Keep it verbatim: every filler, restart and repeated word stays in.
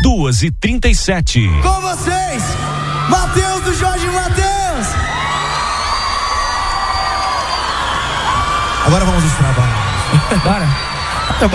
duas e trinta e sete. Com vocês, Matheus do Jorge Matheus. Agora vamos aos trabalhos. Bora.